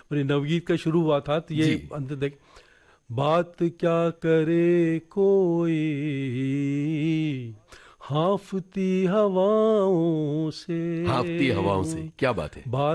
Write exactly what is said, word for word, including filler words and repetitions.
और ये नवगीत का शुरू हुआ था, तो ये जी। अंत देख, बात क्या करे कोई हाँफती हवाओं से, हाँफती हवाओं से, क्या बात है। बात